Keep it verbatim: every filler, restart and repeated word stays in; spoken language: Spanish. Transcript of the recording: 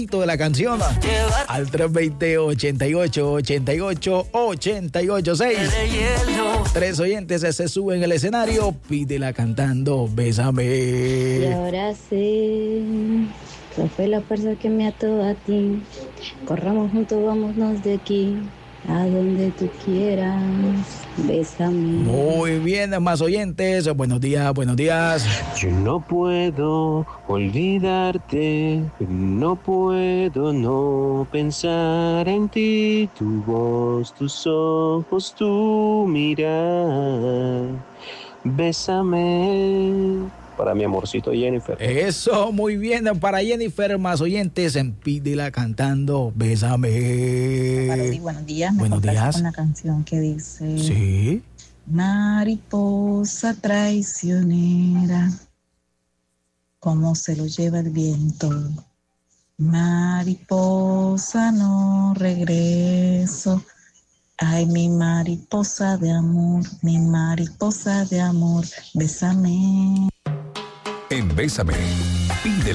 de la canción al tres dos cero, ochenta y ocho, ochenta y ocho, ochenta y ocho seis. Tres oyentes se suben en el escenario, pídela cantando Bésame. Y ahora sí, no fue la fuerza que me ató a ti. Corramos juntos, vámonos de aquí, a donde tú quieras. Bésame. Muy bien, más oyentes. Buenos días, buenos días. Yo no puedo olvidarte, no puedo no pensar en ti, tu voz, tus ojos, tu mirar. Bésame. Para mi amorcito Jennifer. Eso, muy bien. Para Jennifer, más oyentes en Pídela cantando Bésame. Parodi, buenos días. Me Buenos días. Con una canción que dice: Sí. Mariposa traicionera, cómo se lo lleva el viento. Mariposa, no regreso. Ay, mi mariposa de amor, mi mariposa de amor, bésame. En Bésame, pide